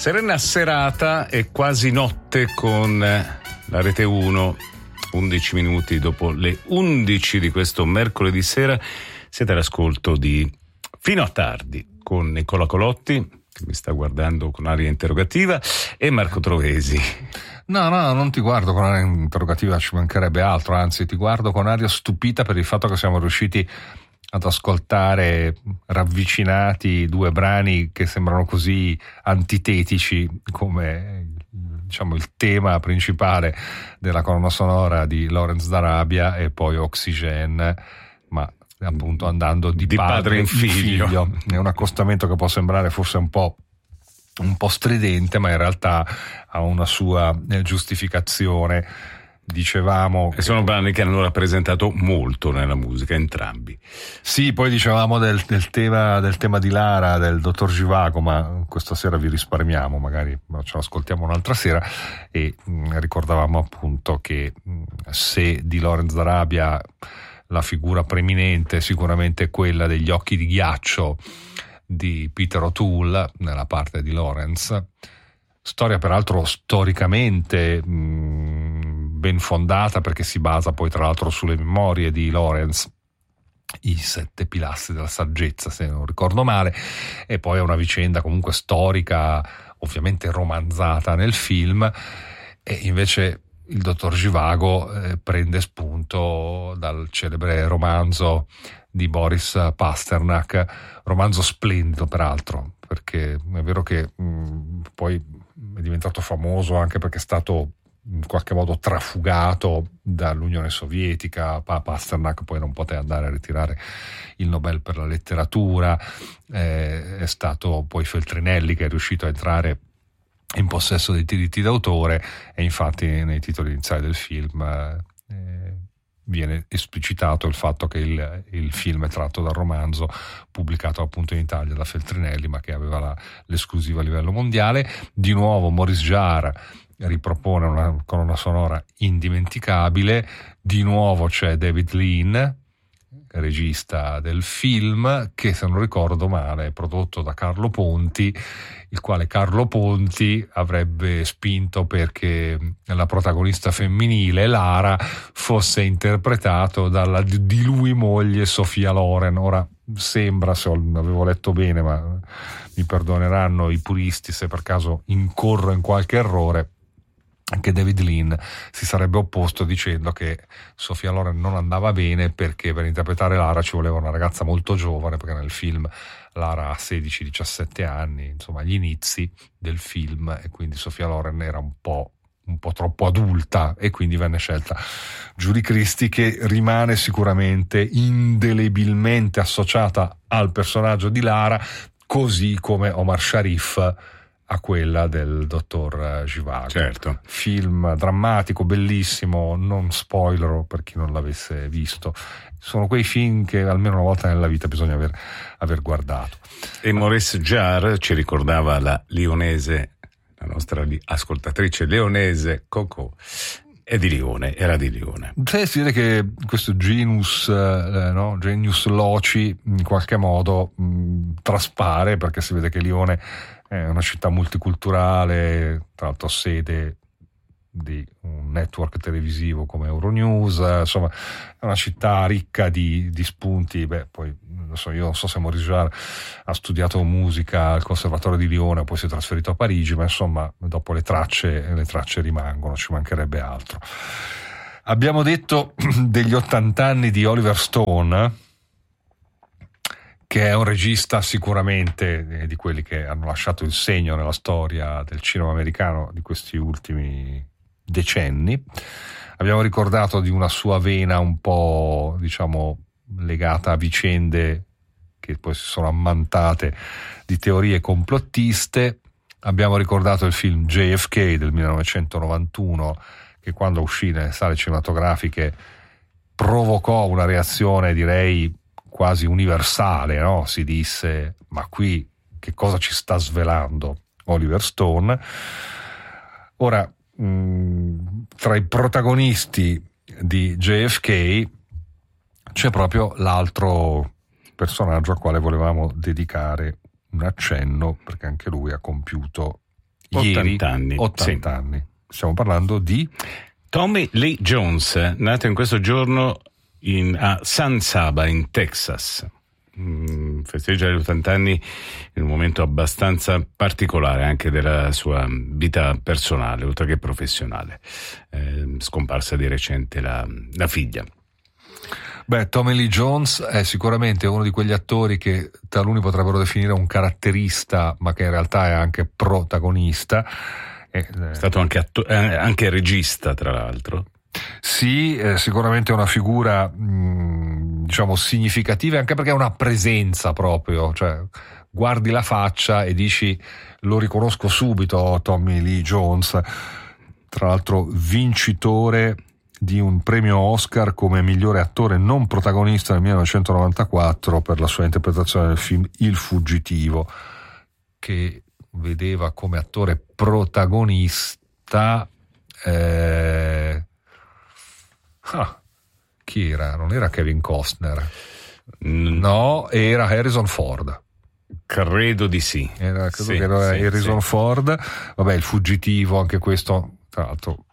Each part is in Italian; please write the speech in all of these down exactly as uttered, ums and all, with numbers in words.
Serena serata e quasi notte con la Rete uno, undici minuti dopo le undici di questo mercoledì sera. Siete all'ascolto di Fino a tardi con Nicola Colotti, che mi sta guardando con aria interrogativa, e Marco Trovesi. No, no, non ti guardo con aria interrogativa, ci mancherebbe altro, anzi ti guardo con aria stupita per il fatto che siamo riusciti ad ascoltare ravvicinati due brani che sembrano così antitetici come, diciamo, il tema principale della colonna sonora di Lawrence d'Arabia e poi Oxygen, ma appunto andando di, di padre, padre in figlio. figlio. È un accostamento che può sembrare forse un po' un po' stridente, ma in realtà ha una sua giustificazione. Dicevamo e sono brani che hanno rappresentato molto nella musica, entrambi. Sì, poi dicevamo del, del tema del tema di Lara, del dottor Givago, ma questa sera vi risparmiamo, magari ce l'ascoltiamo un'altra sera. E mh, ricordavamo appunto che mh, se di Lawrence d'Arabia la figura preeminente è sicuramente quella degli occhi di ghiaccio di Peter O'Toole nella parte di Lawrence, storia peraltro storicamente mh, ben fondata, perché si basa poi tra l'altro sulle memorie di Lawrence, i sette pilastri della saggezza se non ricordo male, e poi è una vicenda comunque storica, ovviamente romanzata nel film, e invece il dottor Givago eh, prende spunto dal celebre romanzo di Boris Pasternak, romanzo splendido peraltro, perché è vero che mh, poi è diventato famoso anche perché è stato in qualche modo trafugato dall'Unione Sovietica. Pasternak poi non poté andare a ritirare il Nobel per la letteratura, eh, è stato poi Feltrinelli che è riuscito a entrare in possesso dei diritti d'autore, e infatti nei titoli iniziali del film eh, viene esplicitato il fatto che il, il film è tratto dal romanzo pubblicato appunto in Italia da Feltrinelli, ma che aveva la, l'esclusiva a livello mondiale. Di nuovo Maurice Jarre ripropone una colonna sonora indimenticabile, di nuovo c'è David Lean, regista del film, che se non ricordo male è prodotto da Carlo Ponti, il quale Carlo Ponti avrebbe spinto perché la protagonista femminile, Lara, fosse interpretato dalla di lui moglie Sofia Loren. Ora sembra, se avevo letto bene, ma mi perdoneranno i puristi se per caso incorro in qualche errore, che David Lean si sarebbe opposto dicendo che Sofia Loren non andava bene perché per interpretare Lara ci voleva una ragazza molto giovane, perché nel film Lara ha sedici diciassette anni, insomma gli inizi del film, e quindi Sofia Loren era un po' un po' troppo adulta, e quindi venne scelta Julie Christie, che rimane sicuramente indelebilmente associata al personaggio di Lara, così come Omar Sharif a quella del dottor Givago. Certo. Film drammatico, bellissimo, non spoilerò per chi non l'avesse visto. Sono quei film che almeno una volta nella vita bisogna aver, aver guardato. E Maurice Jarre ci ricordava la lionese, la nostra ascoltatrice leonese Coco, è di Lione, era di Lione. Sì, si vede che questo genius, eh, no? Genius loci in qualche modo mh, traspare, perché si vede che Lione è una città multiculturale, tra l'altro sede di un network televisivo come Euronews, insomma è una città ricca di, di spunti. Beh, poi non so, io non so se Maurice Jarre ha studiato musica al Conservatorio di Lione, poi si è trasferito a Parigi, ma insomma dopo le tracce, le tracce rimangono, ci mancherebbe altro. Abbiamo detto degli ottanta anni di Oliver Stone, che è un regista sicuramente di quelli che hanno lasciato il segno nella storia del cinema americano di questi ultimi decenni. Abbiamo ricordato di una sua vena un po', diciamo, legata a vicende che poi si sono ammantate di teorie complottiste. Abbiamo ricordato il film J F K del millenovecentonovantuno, che quando uscì nelle sale cinematografiche provocò una reazione, direi, quasi universale, no? Si disse: ma qui che cosa ci sta svelando Oliver Stone? Ora, mh, tra i protagonisti di J F K c'è proprio l'altro personaggio al quale volevamo dedicare un accenno, perché anche lui ha compiuto ieri, ottanta anni. ottanta sì. anni. Stiamo parlando di Tommy Lee Jones, nato in questo giorno in, a San Saba, in Texas. Mm, festeggia gli ottanta anni in un momento abbastanza particolare anche della sua vita personale, oltre che professionale. Eh, scomparsa di recente la, la figlia. Beh, Tommy Lee Jones è sicuramente uno di quegli attori che taluni potrebbero definire un caratterista, ma che in realtà è anche protagonista. È stato anche, atto- eh, anche regista, tra l'altro. Sì, eh, sicuramente è una figura mh, diciamo significativa, anche perché ha una presenza proprio, cioè guardi la faccia e dici lo riconosco subito Tommy Lee Jones, tra l'altro vincitore di un premio Oscar come migliore attore non protagonista nel millenovecentonovantaquattro per la sua interpretazione del film Il Fuggitivo, che vedeva come attore protagonista eh... ah, chi era? Non era Kevin Costner, mm. no, era Harrison Ford. Credo di sì. Era, credo sì, che era sì, Harrison sì. Ford. Vabbè, Il Fuggitivo, anche questo, tra l'altro,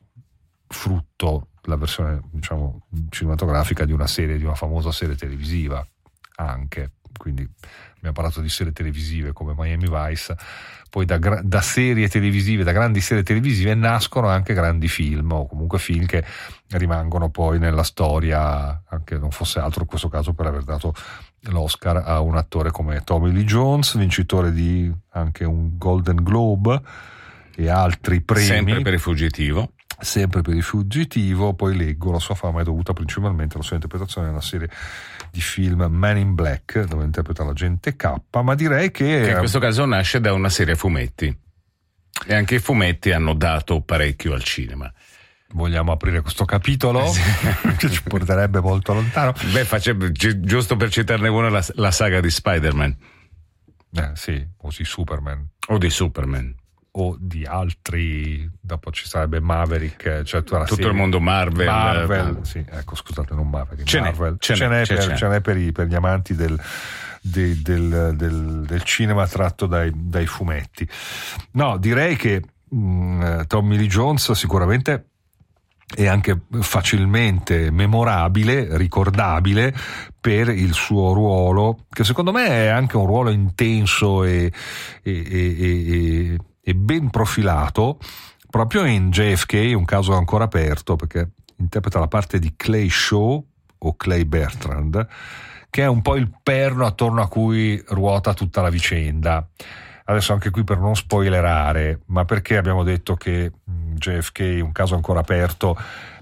frutto, la versione diciamo cinematografica di una serie, di una famosa serie televisiva anche, quindi abbiamo parlato di serie televisive come Miami Vice, poi da, da serie televisive, da grandi serie televisive nascono anche grandi film, o comunque film che rimangono poi nella storia, anche non fosse altro in questo caso per aver dato l'Oscar a un attore come Tommy Lee Jones, vincitore di anche un Golden Globe e altri premi. Sempre per Il Fuggitivo. Sempre per Il Fuggitivo. Poi leggo la sua fama è dovuta principalmente alla sua interpretazione nella serie di film Man in Black, dove interpreta l'agente K, ma direi che, che in questo caso nasce da una serie a fumetti, e anche i fumetti hanno dato parecchio al cinema. Vogliamo aprire questo capitolo che ci porterebbe molto lontano? Beh, face, giusto per citarne una, la, la saga di Spider-Man. Eh sì, o di Superman. O di Superman. O di altri, dopo ci sarebbe Maverick, cioè tutta la tutto serie. Il mondo Marvel. Marvel, sì, ecco, scusate, non Maverick. Ce Marvel. n'è, ce ce n'è, n'è, ce per, c'è. ce n'è per, i, per gli amanti del, de, del, del, del cinema tratto dai, dai fumetti. No, direi che mh, Tommy Lee Jones sicuramente è anche facilmente memorabile, ricordabile per il suo ruolo, che secondo me è anche un ruolo intenso e, e, e, e, e ben profilato, proprio in J F K, un caso ancora aperto, perché interpreta la parte di Clay Shaw o Clay Bertrand, che è un po' il perno attorno a cui ruota tutta la vicenda. Adesso anche qui per non spoilerare, ma perché abbiamo detto che J F K, un caso ancora aperto,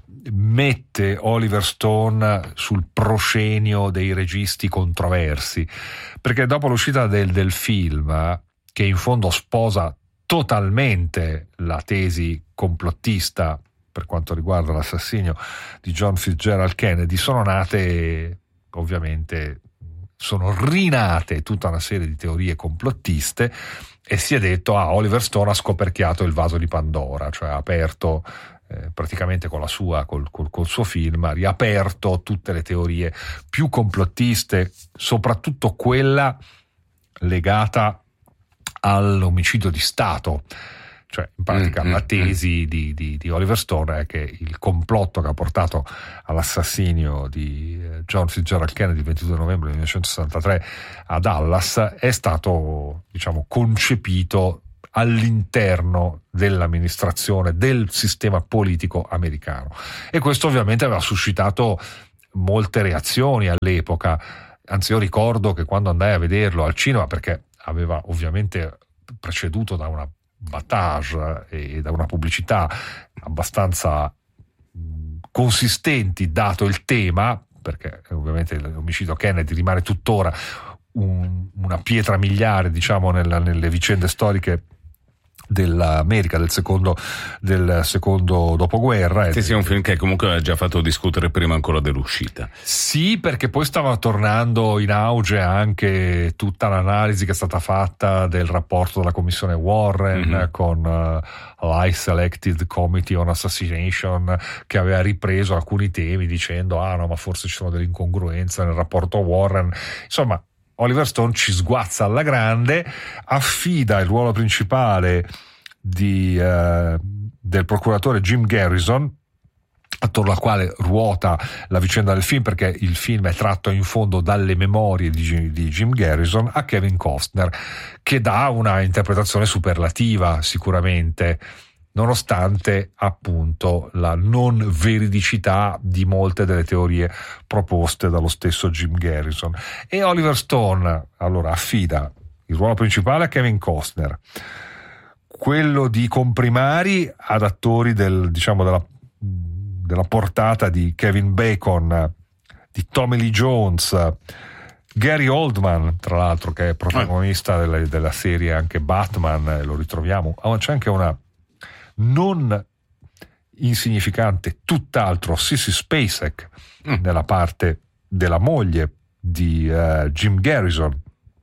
mette Oliver Stone sul proscenio dei registi controversi, perché dopo l'uscita del, del film, che in fondo sposa totalmente la tesi complottista per quanto riguarda l'assassinio di John Fitzgerald Kennedy, sono nate ovviamente sono rinate tutta una serie di teorie complottiste e si è detto ah, Oliver Stone ha scoperchiato il vaso di Pandora, cioè ha aperto eh, praticamente con la sua col, col, col suo film, ha riaperto tutte le teorie più complottiste, soprattutto quella legata all'omicidio di Stato. Cioè, in pratica, mm, la tesi mm. di, di, di Oliver Stone è che il complotto che ha portato all'assassinio di John Fitzgerald Kennedy il ventidue novembre millenovecentosessantatré a Dallas è stato, diciamo, concepito all'interno dell'amministrazione del sistema politico americano. E questo ovviamente aveva suscitato molte reazioni all'epoca. Anzi, io ricordo che quando andai a vederlo al cinema, perché aveva ovviamente preceduto da una battage e da una pubblicità abbastanza consistenti dato il tema, perché ovviamente l'omicidio Kennedy rimane tuttora un, una pietra miliare, diciamo, nella, nelle vicende storiche dell'America del secondo del secondo dopoguerra. Sì, sì, è un film che comunque ha già fatto discutere prima ancora dell'uscita. Sì, perché poi stava tornando in auge anche tutta l'analisi che è stata fatta del rapporto della commissione Warren mm-hmm. con uh, l'High Selected Committee on Assassination, che aveva ripreso alcuni temi dicendo ah no, ma forse ci sono delle incongruenze nel rapporto Warren. Insomma, Oliver Stone ci sguazza alla grande, affida il ruolo principale di, uh, del procuratore Jim Garrison, attorno al quale ruota la vicenda del film, perché il film è tratto in fondo dalle memorie di, di Jim Garrison, a Kevin Costner, che dà una interpretazione superlativa sicuramente, nonostante appunto la non veridicità di molte delle teorie proposte dallo stesso Jim Garrison. E Oliver Stone allora affida il ruolo principale a Kevin Costner, quello di comprimari ad attori del, diciamo, della, della portata di Kevin Bacon, di Tommy Lee Jones, Gary Oldman, tra l'altro, che è protagonista della, della serie anche Batman, lo ritroviamo. Oh, c'è anche una non insignificante, tutt'altro, Sissy Spacek mm. nella parte della moglie di uh, Jim Garrison,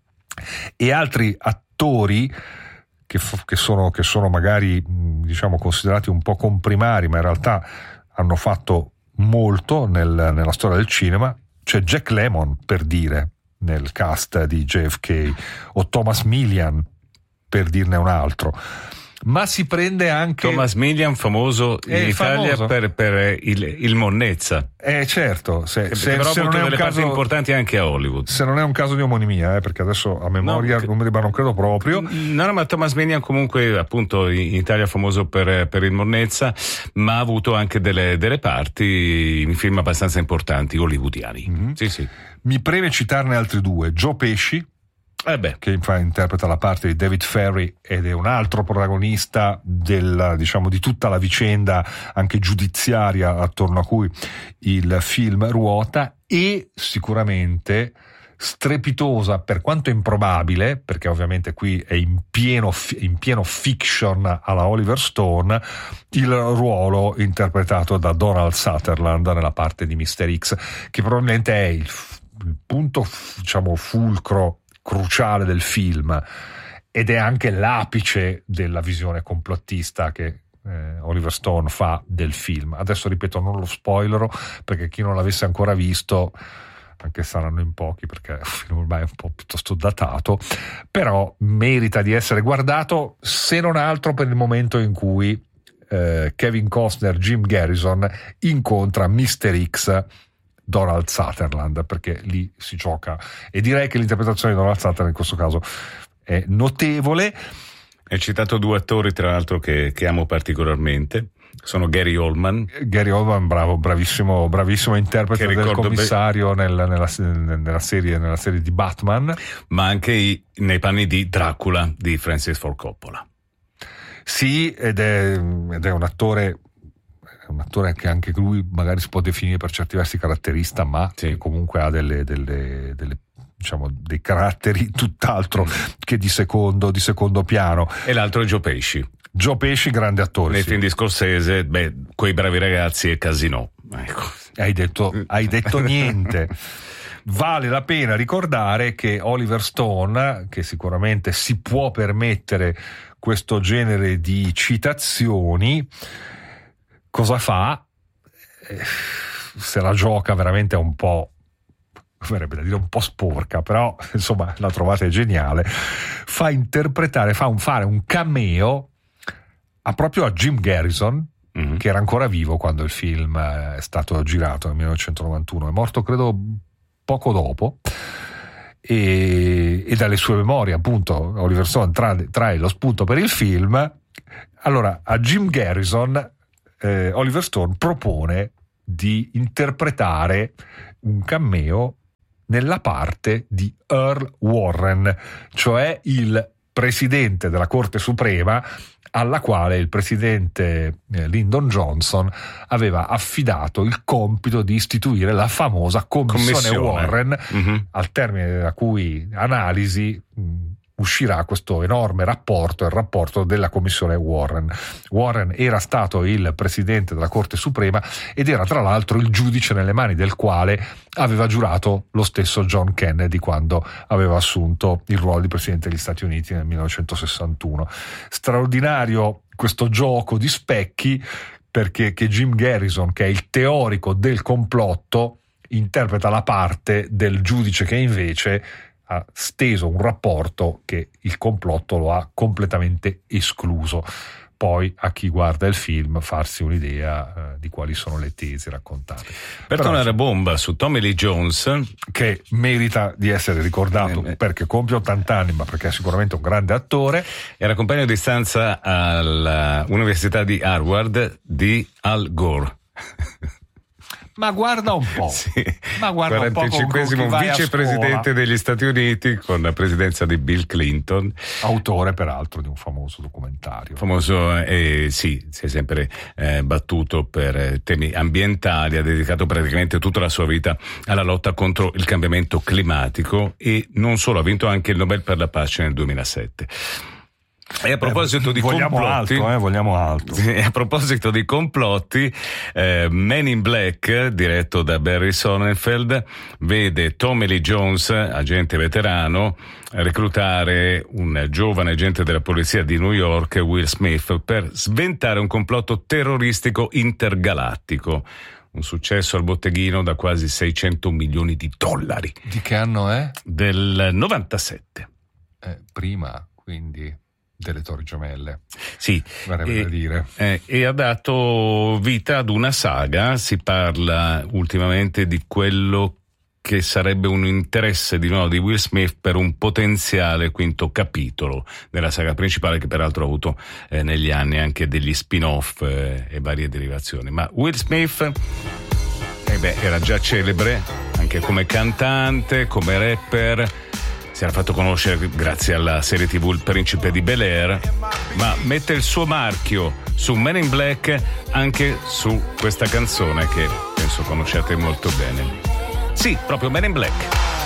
e altri attori che, che, sono, che sono magari diciamo considerati un po' comprimari, ma in realtà hanno fatto molto nel, nella storia del cinema. C'è Jack Lemmon, per dire, nel cast di J F K, o Thomas Millian, per dirne un altro. Ma si prende anche Thomas Millian, famoso in Italia famoso. per, per il, il Monnezza. Eh certo, se, se, però se non è un delle caso parti importanti anche a Hollywood. Se non è un caso di omonimia, eh, perché adesso a memoria no, non, non credo proprio. No, no, ma Thomas Millian comunque appunto in Italia famoso per, per il Monnezza, ma ha avuto anche delle, delle parti in film abbastanza importanti hollywoodiani. Mm-hmm. Sì, sì. Mi preme citarne altri due: Joe Pesci, Eh beh. che infatti interpreta la parte di David Ferry ed è un altro protagonista del, diciamo, di tutta la vicenda anche giudiziaria attorno a cui il film ruota, e sicuramente strepitosa, per quanto improbabile, perché ovviamente qui è in pieno, in pieno fiction alla Oliver Stone, il ruolo interpretato da Donald Sutherland nella parte di mister X, che probabilmente è il, il punto, diciamo, fulcro cruciale del film, ed è anche l'apice della visione complottista che eh, Oliver Stone fa del film. Adesso ripeto, non lo spoilerò, perché chi non l'avesse ancora visto, anche saranno in pochi perché è un film ormai un po' piuttosto datato, però merita di essere guardato, se non altro per il momento in cui eh, Kevin Costner, Jim Garrison incontra mister X, Donald Sutherland, perché lì si gioca, e direi che l'interpretazione di Donald Sutherland in questo caso è notevole. Hai citato due attori tra l'altro che, che amo particolarmente, sono Gary Oldman. Gary Oldman, bravo, bravissimo, bravissimo interprete del commissario be- nel, nella, nella, serie, nella serie di Batman, ma anche i, nei panni di Dracula di Francis Ford Coppola. Sì, ed è, ed è un attore un attore che anche lui magari si può definire per certi versi caratterista, ma sì, che comunque ha delle, delle, delle diciamo dei caratteri tutt'altro che di secondo, di secondo piano. E l'altro è Joe Pesci. Joe Pesci, grande attore. Nei sì. film di Scorsese, beh, Quei bravi ragazzi e Casino. Ecco. Hai detto, hai detto niente. Vale la pena ricordare che Oliver Stone, che sicuramente si può permettere questo genere di citazioni, cosa fa? Se la gioca veramente un po', verrebbe da dire un po' sporca, però insomma la trovate geniale. Fa interpretare, fa un, fare un cameo a proprio a Jim Garrison, mm-hmm. che era ancora vivo quando il film è stato girato nel millenovecentonovantuno, è morto credo poco dopo, e, e dalle sue memorie appunto Oliver Stone trae, trae lo spunto per il film. Allora a Jim Garrison Eh, Oliver Stone propone di interpretare un cameo nella parte di Earl Warren, cioè il presidente della Corte Suprema, alla quale il presidente eh, Lyndon Johnson aveva affidato il compito di istituire la famosa commissione, commissione. Warren, mm-hmm. al termine della cui analisi mh, uscirà questo enorme rapporto, il rapporto della commissione Warren. Warren era stato il presidente della Corte Suprema ed era tra l'altro il giudice nelle mani del quale aveva giurato lo stesso John Kennedy quando aveva assunto il ruolo di presidente degli Stati Uniti nel millenovecentosessantuno. Straordinario questo gioco di specchi, perché che Jim Garrison, che è il teorico del complotto, interpreta la parte del giudice che invece ha steso un rapporto che il complotto lo ha completamente escluso. Poi a chi guarda il film farsi un'idea eh, di quali sono le tesi raccontate. Per Però, tornare a bomba su Tommy Lee Jones, che merita di essere ricordato eh, perché compie ottanta anni, ma perché è sicuramente un grande attore. Era compagno di stanza all'Università di Harvard di Al Gore. Ma guarda un po', sì. ma guarda un po' quarantacinquesimo vicepresidente degli Stati Uniti con la presidenza di Bill Clinton, autore peraltro di un famoso documentario. Famoso, eh, sì, si è sempre eh, battuto per temi ambientali, ha dedicato praticamente tutta la sua vita alla lotta contro il cambiamento climatico e non solo, ha vinto anche il Nobel per la pace nel duemilasette. E a proposito eh, di vogliamo complotti, alto, eh, vogliamo alto. A proposito di complotti, eh, Men in Black, diretto da Barry Sonnenfeld, vede Tommy Lee Jones, agente veterano, reclutare un giovane agente della polizia di New York, Will Smith, per sventare un complotto terroristico intergalattico. Un successo al botteghino da quasi seicento milioni di dollari. Di che anno è? Del novantasette. Eh, prima, quindi... delle Torri Gemelle, sì, e, dire. Eh, e ha dato vita ad una saga. Si parla ultimamente di quello che sarebbe un interesse di nuovo di Will Smith per un potenziale quinto capitolo della saga principale, che peraltro ha avuto eh, negli anni anche degli spin-off eh, e varie derivazioni. Ma Will Smith eh beh, era già celebre anche come cantante, come rapper. Si era fatto conoscere grazie alla serie tivù Il Principe di Bel-Air, ma mette il suo marchio su Men in Black anche su questa canzone che penso conosciate molto bene. Sì, proprio Men in Black.